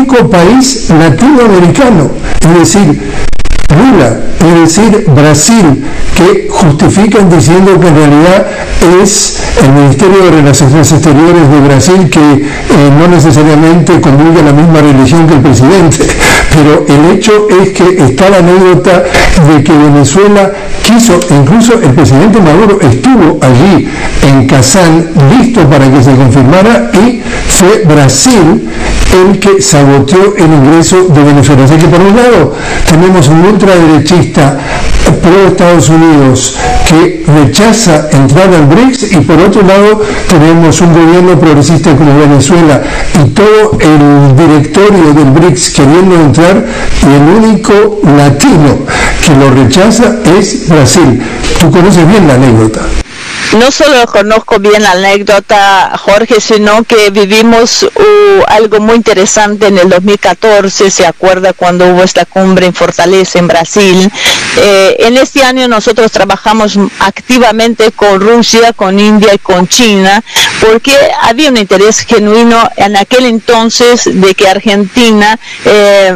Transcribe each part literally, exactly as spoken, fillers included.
único país latinoamericano, es decir, Lula, es decir, Brasil, que justifican diciendo que en realidad es el Ministerio de Relaciones Exteriores de Brasil que eh, no necesariamente comulga la misma religión que el presidente, pero el hecho es que está la anécdota de que Venezuela quiso, incluso el presidente Maduro estuvo allí en Kazán listo para que se confirmara y fue Brasil el que saboteó el ingreso de Venezuela. Así que por un lado tenemos un ultraderechista pro Estados Unidos que rechaza entrar al BRICS y por otro lado tenemos un gobierno progresista como Venezuela y todo el directorio del BRICS queriendo entrar y el único latino que lo rechaza es Brasil. Tú conoces bien la anécdota. No solo conozco bien la anécdota, Jorge, sino que vivimos uh, algo muy interesante en el dos mil catorce, ¿se acuerda cuando hubo esta cumbre en Fortaleza, en Brasil? Eh, en este año nosotros trabajamos activamente con Rusia, con India y con China, porque había un interés genuino en aquel entonces de que Argentina eh,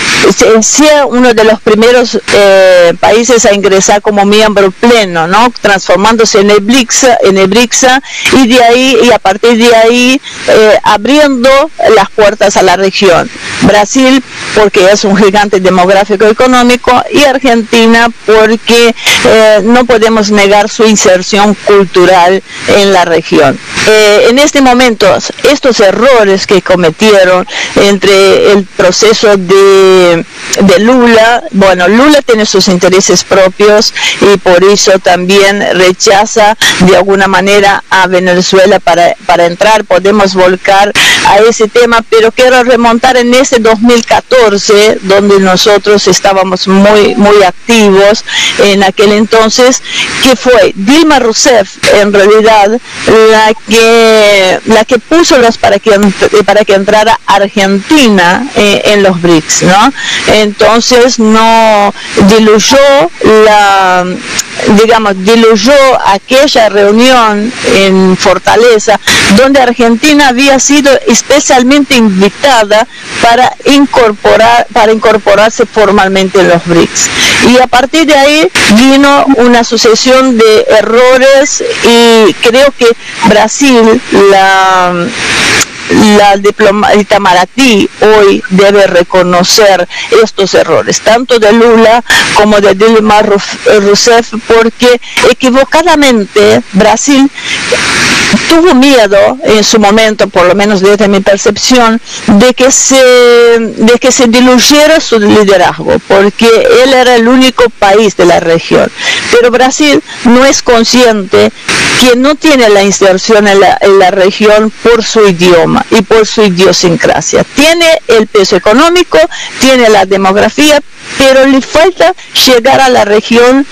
sea uno de los primeros eh, países a ingresar como miembro pleno, ¿no? Transformándose en el BRICS, en el BRICS y de ahí y a partir de ahí eh, abriendo las puertas a la región. Brasil porque es un gigante demográfico económico y Argentina porque eh, no podemos negar su inserción cultural en la región. Eh, en este momento estos errores que cometieron entre el proceso de, de Lula, bueno, Lula tiene sus intereses propios y por eso también rechaza de alguna manera a Venezuela para, para entrar. Podemos volcar a ese tema, pero quiero remontar en ese dos mil catorce, donde nosotros estábamos muy, muy activos en aquel entonces, que fue Dilma Rousseff, en realidad, la que, la que puso los para que, para que entrara Argentina eh, en los BRICS, ¿no? Entonces no diluyó la, digamos, diluyó aquella reunión en Fortaleza, donde Argentina había sido especialmente invitada para incorporar, para incorporarse formalmente en los BRICS. Y a partir de ahí vino una sucesión de errores y creo que Brasil, la la diploma Itamaraty hoy debe reconocer estos errores, tanto de Lula como de Dilma Rousseff, porque equivocadamente Brasil tuvo miedo en su momento, por lo menos desde mi percepción, de que se de que se diluyera su liderazgo, porque él era el único país de la región. Pero Brasil no es consciente que no tiene la inserción en la, en la región por su idioma y por su idiosincrasia. Tiene el peso económico, tiene la demografía, pero le falta llegar a la región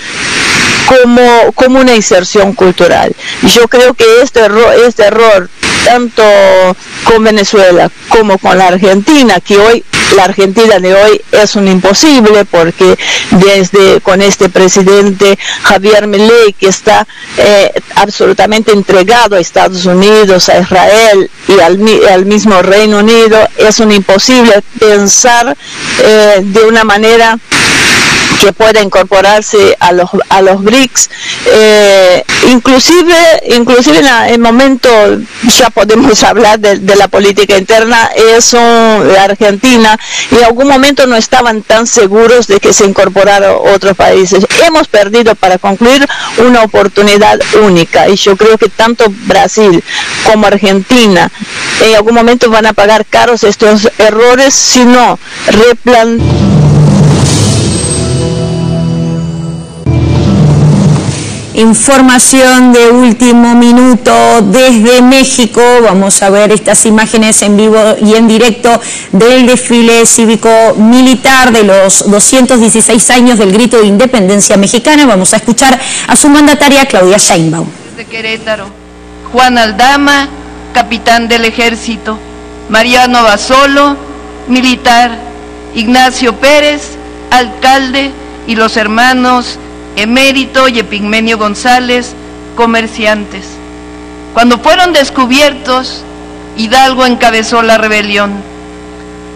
como, como una inserción cultural. Yo creo que este error, este error tanto con Venezuela como con la Argentina, que hoy la Argentina de hoy es un imposible, porque desde con este presidente Javier Milei, que está eh, absolutamente entregado a Estados Unidos, a Israel y al, al mismo Reino Unido, es un imposible pensar eh, de una manera que pueda incorporarse a los a los BRICS, eh, inclusive inclusive en el momento ya podemos hablar de, de la política interna. Eso la Argentina y en algún momento no estaban tan seguros de que se incorporaran otros países. Hemos perdido, para concluir, una oportunidad única, y yo creo que tanto Brasil como Argentina en algún momento van a pagar caros estos errores si no replantean. Información de último minuto desde México. Vamos a ver estas imágenes en vivo y en directo del desfile cívico-militar de los doscientos dieciséis años del Grito de Independencia Mexicana. Vamos a escuchar a su mandataria, Claudia Sheinbaum. De Querétaro, Juan Aldama, capitán del ejército, Mariano Basolo, militar, Ignacio Pérez, alcalde, y los hermanos Emérito y Epigmenio González, comerciantes. Cuando fueron descubiertos, Hidalgo encabezó la rebelión.